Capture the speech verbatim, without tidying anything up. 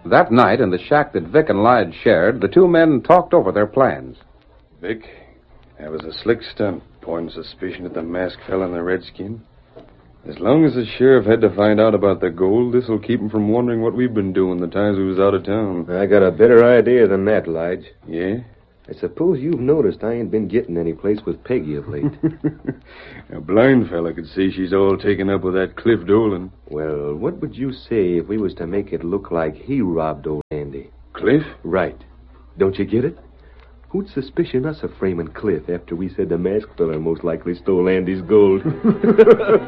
That night, in the shack that Vic and Lige shared, the two men talked over their plans. Vic, that was a slick stunt, pointing suspicion at the masked fella and the redskin. As long as the sheriff had to find out about the gold, this'll keep him from wondering what we've been doing the times we was out of town. I got a better idea than that, Lige. Yeah? I suppose you've noticed I ain't been getting any place with Peggy of late. A blind fella could see she's all taken up with that Cliff Dolan. Well, what would you say if we was to make it look like he robbed old Andy? Cliff? Right. Don't you get it? Who'd suspicion us of framing Cliff after we said the masked fella most likely stole Andy's gold?